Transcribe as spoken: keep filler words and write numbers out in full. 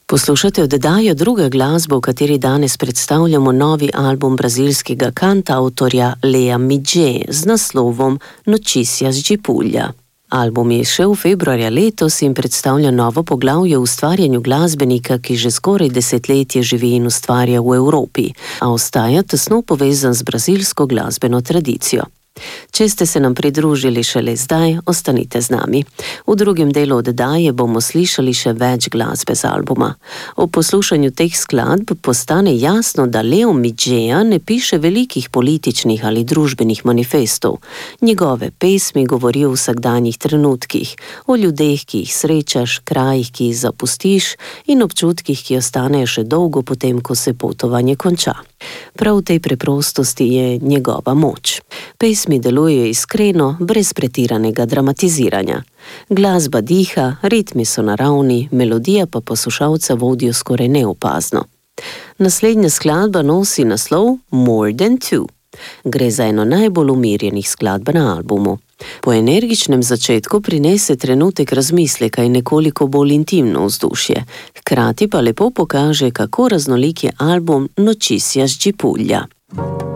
Poslušate oddajo Druga glasba, v kateri danes predstavljamo novi album brazilskega kantautorja Lea Midje z naslovom Notícias de Pulha. Album je izšel februarja letos in predstavlja novo poglavje v ustvarjanju glasbenika, ki že skoraj desetletje živi in ustvarja v Evropi, a ostaja tesno povezan z brazilsko glasbeno tradicijo. Če ste se nam pridružili šele zdaj, ostanite z nami. V drugem delu oddaje bomo slišali še več glasbe z albuma. Ob poslušanju teh skladb postane jasno, da Leo Midjeja ne piše velikih političnih ali družbenih manifestov. Njegove pesmi govorijo o vsakdanjih trenutkih, o ljudeh, ki jih srečaš, krajih, ki jih zapustiš in občutkih, ki ostanejo še dolgo potem, ko se potovanje konča. Prav v tej preprostosti je njegova moč. Pesmi delujejo iskreno, brez pretiranega dramatiziranja. Glasba diha, ritmi so naravni, melodija pa poslušalca vodijo skoraj neopazno. Naslednja skladba nosi naslov More Than Two. Gre za eno najbolj umirjenih skladb na albumu. Po energičnem začetku prinese trenutek razmisleka in nekoliko bolj intimno vzdušje, hkrati pa lepo pokaže, kako raznolik je album Notícias de Pulha.